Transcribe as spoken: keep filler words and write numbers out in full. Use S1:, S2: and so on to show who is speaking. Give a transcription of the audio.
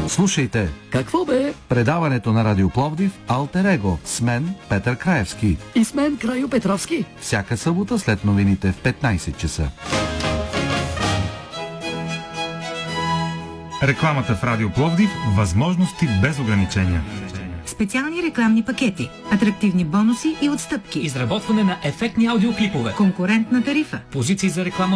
S1: Слушайте
S2: Какво бе?
S1: предаването на Радио Пловдив Алтер Его с мен Петър Краевски.
S2: И с мен Крайо Петровски.
S1: Всяка събота след новините в петнайсет часа.
S3: Рекламата в Радио Пловдив – възможности без ограничения.
S4: Специални рекламни пакети, атрактивни бонуси и отстъпки.
S5: Изработване на ефектни аудиоклипове.
S4: Конкурентна тарифа.
S5: Позиции за реклама